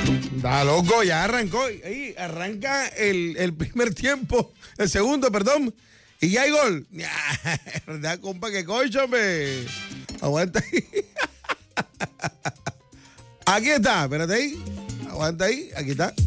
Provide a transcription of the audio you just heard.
Da loco, ya arrancó. Ahí arranca el primer tiempo, el segundo, perdón. Y ya hay gol. ¿Verdad, compa? Que cocho, hombre. Aguanta ahí. Aquí está, espérate ahí. Aguanta ahí, aquí está.